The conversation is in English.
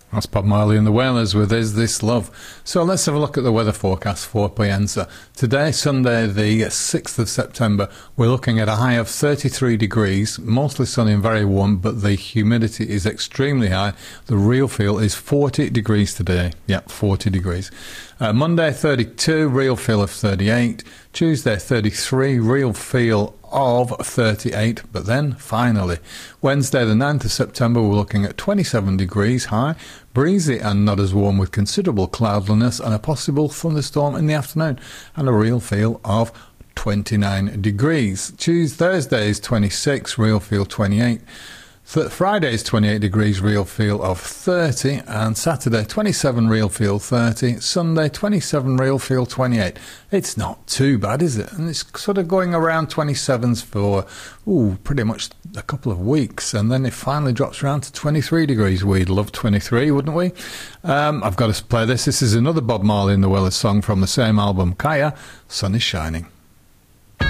That's Bob Marley and the Wailers with Is This Love. So let's have a look at the weather forecast for Pienza. Today, Sunday the 6th of September, we're looking at a high of 33 degrees, mostly sunny and very warm, but the humidity is extremely high. The real feel is 40 degrees today. Yeah, 40 degrees. Monday, 32, real feel of 38. Tuesday, 33, real feel of 38, but then finally Wednesday the 9th of September we're looking at 27 degrees high, breezy and not as warm with considerable cloudiness and a possible thunderstorm in the afternoon, and a real feel of 29 degrees. Thursday is 26, real feel 28. Friday is 28 degrees, real feel of 30, and Saturday 27, real feel 30, Sunday 27, real feel 28. It's not too bad, is it? And it's sort of going around 27s for pretty much a couple of weeks, and then it finally drops around to 23 degrees. We'd love 23, wouldn't we? I've got to play this. This is another Bob Marley and the Wailers song from the same album, Kaya, Sun is Shining.